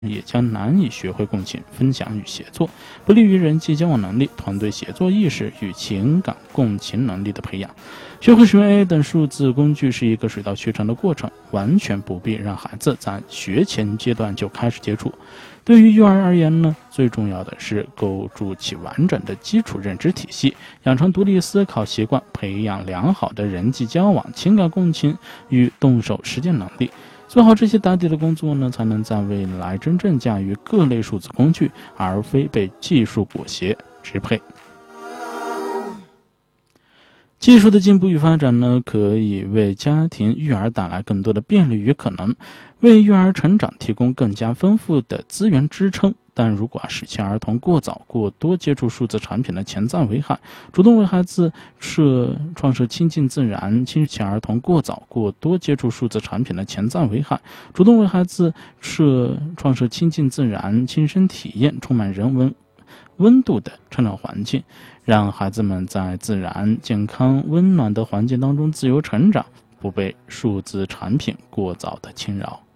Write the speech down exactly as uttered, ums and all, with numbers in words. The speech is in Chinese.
也将难以学会共情、分享与协作，不利于人际交往能力、团队协作意识与情感共情能力的培养。学会使用 A I 等数字工具是一个水到渠成的过程，完全不必让孩子在学前阶段就开始接触。对于幼儿而言呢，最重要的是构筑起完整的基础认知体系，养成独立思考习惯，培养良好的人际交往、情感共情与动手实践能力。做好这些打底的工作呢，才能在未来真正驾驭各类数字工具，而非被技术裹挟支配。技术的进步与发展呢，可以为家庭育儿带来更多的便利与可能，为育儿成长提供更加丰富的资源支撑。但如果使其儿童过早过多接触数字产品的潜在危害，主动为孩子设创设亲近自然，亲其儿童过早过多接触数字产品的潜在危害，主动为孩子设创设亲近自然、亲身体验、充满人文温度的成长环境，让孩子们在自然、健康、温暖的环境当中自由成长，不被数字产品过早的侵扰。